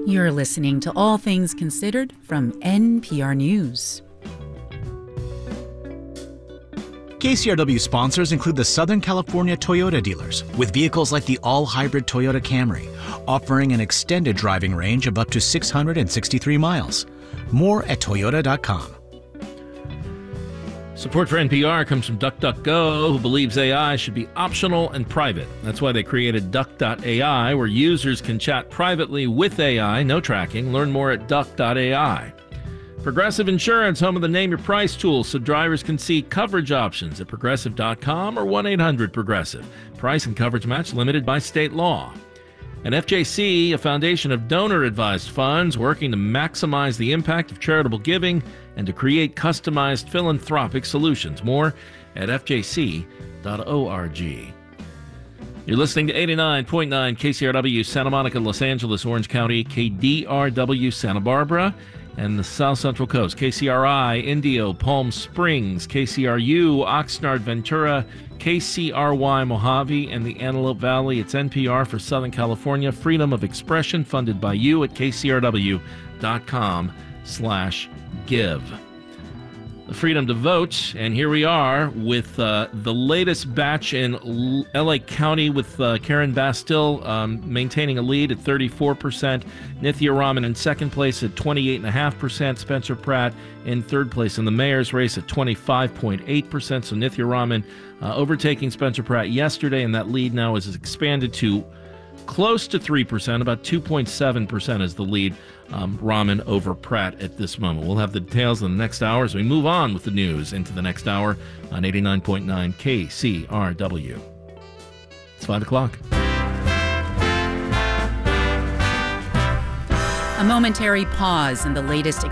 You're listening to All Things Considered from NPR News. KCRW sponsors include the Southern California Toyota dealers, with vehicles like the all-hybrid Toyota Camry, offering an extended driving range of up to 663 miles. More at toyota.com. Support for NPR comes from DuckDuckGo, who believes AI should be optional and private. That's why they created Duck.ai, where users can chat privately with AI, no tracking. Learn more at Duck.ai. Progressive Insurance, home of the Name Your Price tool, so drivers can see coverage options at Progressive.com or 1-800-PROGRESSIVE. Price and coverage match limited by state law. And FJC, a foundation of donor-advised funds working to maximize the impact of charitable giving and to create customized philanthropic solutions. More at fjc.org. You're listening to 89.9 KCRW, Santa Monica, Los Angeles, Orange County, KDRW, Santa Barbara, and the South Central Coast, KCRI, Indio, Palm Springs, KCRU, Oxnard, Ventura, KCRY, Mojave, and the Antelope Valley. It's NPR for Southern California. Freedom of expression funded by you at kcrw.com/give. The freedom to vote, and here we are with the latest batch in LA County with Karen Bastille maintaining a lead at 34%, Nithya Raman in second place at 28.5%, Spencer Pratt in third place in the mayor's race at 25.8%, so Nithya Raman overtaking Spencer Pratt yesterday, and that lead now is expanded to close to 3%, about 2.7% is the lead, Raman over Pratt at this moment. We'll have the details in the next hour as we move on with the news into the next hour on 89.9 KCRW. It's 5 o'clock. A momentary pause in the latest